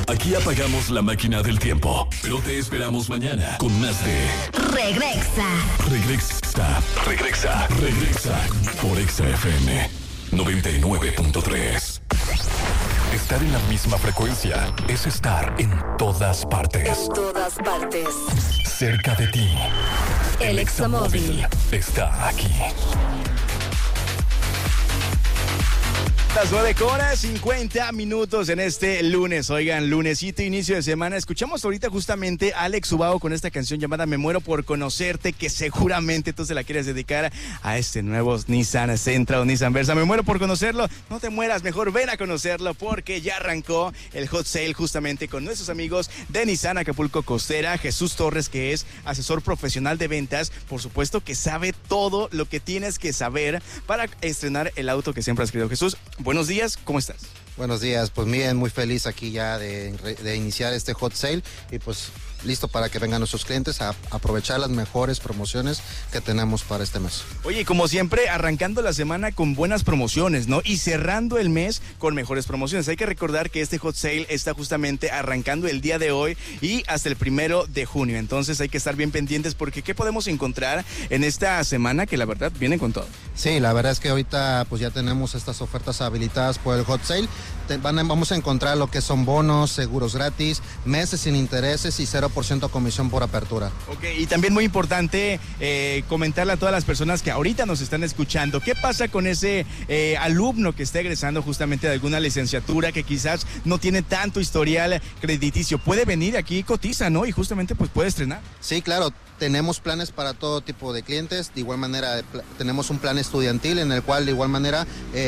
Aquí apagamos la máquina del tiempo, pero te esperamos mañana con más de Regresa por Exa FM 99.3. Estar en la misma frecuencia es estar en todas partes. En todas partes. Cerca de ti. El Examóvil está aquí. Las 9:50 en este lunes. Oigan, lunesito, inicio de semana. Escuchamos ahorita justamente a Alex Ubago con esta canción llamada Me Muero por Conocerte, que seguramente tú se la quieres dedicar a este nuevo Nissan Sentra o Nissan Versa. Me muero por conocerlo. No te mueras, mejor ven a conocerlo porque ya arrancó el hot sale justamente con nuestros amigos de Nissan Acapulco Costera. Jesús Torres, que es asesor profesional de ventas, por supuesto que sabe todo lo que tienes que saber para estrenar el auto que siempre has querido. Jesús, buenos días, ¿cómo estás? Buenos días, pues bien, muy feliz aquí ya de iniciar este hot sale y pues listo para que vengan nuestros clientes a aprovechar las mejores promociones que tenemos para este mes. Oye, como siempre, arrancando la semana con buenas promociones, ¿no? Y cerrando el mes con mejores promociones. Hay que recordar que este hot sale está justamente arrancando el día de hoy y hasta el 1 de junio. Entonces hay que estar bien pendientes porque ¿qué podemos encontrar en esta semana que la verdad viene con todo? Sí, la verdad es que ahorita pues ya tenemos estas ofertas habilitadas por el hot sale. Vamos a encontrar lo que son bonos, seguros gratis, meses sin intereses y 0% comisión por apertura. Ok, y también muy importante comentarle a todas las personas que ahorita nos están escuchando, ¿qué pasa con ese alumno que está egresando justamente de alguna licenciatura que quizás no tiene tanto historial crediticio? Puede venir aquí, cotiza, ¿no? Y justamente pues puede estrenar. Sí, claro. Tenemos planes para todo tipo de clientes, de igual manera tenemos un plan estudiantil en el cual de igual manera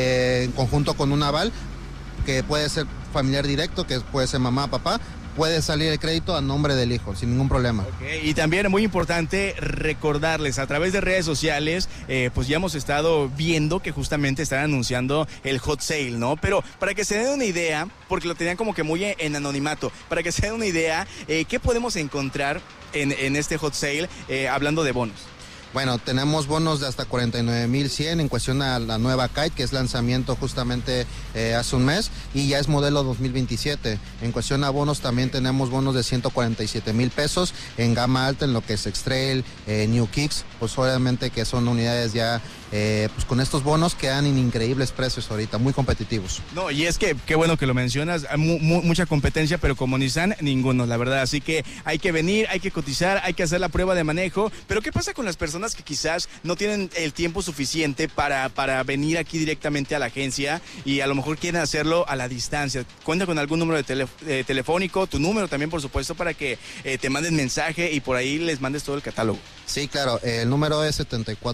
en conjunto con un aval que puede ser familiar directo, que puede ser mamá, papá, puede salir el crédito a nombre del hijo, sin ningún problema. Okay. Y también muy importante recordarles, a través de redes sociales, pues ya hemos estado viendo que justamente están anunciando el hot sale, ¿no? Pero para que se den una idea, porque lo tenían como que muy en anonimato, para que se den una idea, ¿qué podemos encontrar en este hot sale hablando de bonos? Bueno, tenemos bonos de hasta 49,100 en cuestión a la nueva Kite, que es lanzamiento justamente hace un mes y ya es modelo 2027. En cuestión a bonos también tenemos bonos de 147,000 pesos en gama alta, en lo que es X-Trail, New Kicks, pues obviamente que son unidades ya pues con estos bonos quedan en increíbles precios ahorita, muy competitivos. No, y es que qué bueno que lo mencionas, mucha competencia, pero como Nissan, ninguno, la verdad. Así que hay que venir, hay que cotizar, hay que hacer la prueba de manejo. Pero ¿qué pasa con las personas que quizás no tienen el tiempo suficiente para venir aquí directamente a la agencia y a lo mejor quieren hacerlo a la distancia? Cuenta con algún número de telefónico, tu número también, por supuesto, para que te manden mensaje y por ahí les mandes todo el catálogo. Sí, claro, el número es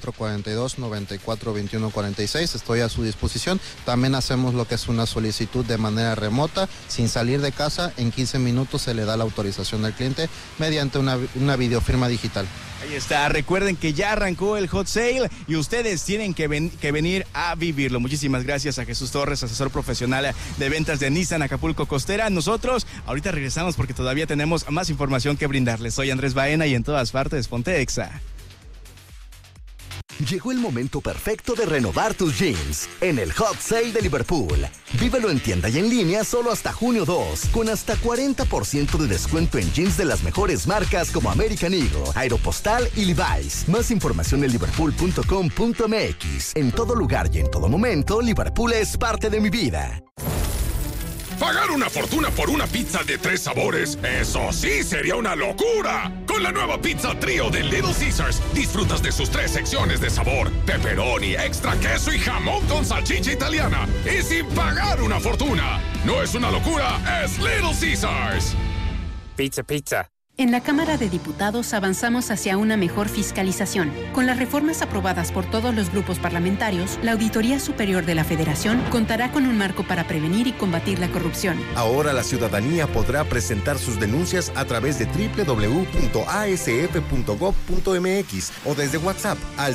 7442-942146, estoy a su disposición. También hacemos lo que es una solicitud de manera remota, sin salir de casa, en 15 minutos se le da la autorización al cliente mediante una videofirma digital. Ahí está, recuerden que ya arrancó el hot sale y ustedes tienen que venir a vivirlo. Muchísimas gracias a Jesús Torres, asesor profesional de ventas de Nissan Acapulco Costera. Nosotros ahorita regresamos porque todavía tenemos más información que brindarles. Soy Andrés Baena y en todas partes ponte Exa. Llegó el momento perfecto de renovar tus jeans en el Hot Sale de Liverpool. Vívelo en tienda y en línea solo hasta junio 2, con hasta 40% de descuento en jeans de las mejores marcas como American Eagle, Aeropostal y Levi's. Más información en liverpool.com.mx. En todo lugar y en todo momento, Liverpool es parte de mi vida. Pagar una fortuna por una pizza de 3 sabores, eso sí sería una locura. Con la nueva pizza trío de Little Caesars, disfrutas de sus 3 secciones de sabor: pepperoni, extra queso y jamón con salchicha italiana. Y sin pagar una fortuna. No es una locura, es Little Caesars. Pizza. En la Cámara de Diputados avanzamos hacia una mejor fiscalización. Con las reformas aprobadas por todos los grupos parlamentarios, la Auditoría Superior de la Federación contará con un marco para prevenir y combatir la corrupción. Ahora la ciudadanía podrá presentar sus denuncias a través de www.asf.gov.mx o desde WhatsApp al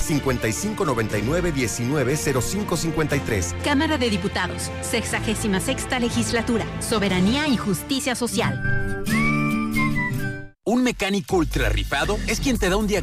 5599-190553. Cámara de Diputados, 66ª Legislatura, Soberanía y Justicia Social. Un mecánico ultra rifado es quien te da un día